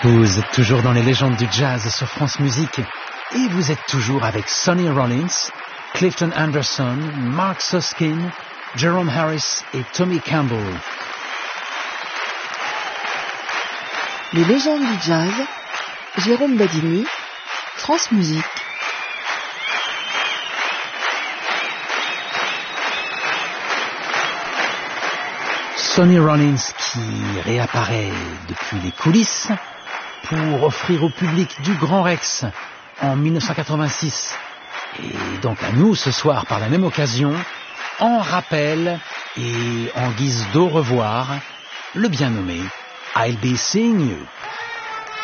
Vous êtes toujours dans les légendes du jazz sur France Musique et vous êtes toujours avec Sonny Rollins, Clifton Anderson, Mark Susskind, Jerome Harris et Tommy Campbell. Les légendes du jazz, Jérôme Badini, France Musique. Sonny Rollins qui réapparaît depuis les coulisses pour offrir au public du Grand Rex en 1986 et donc à nous ce soir par la même occasion, en rappel et en guise d'au revoir, le bien nommé I'll Be Seeing You.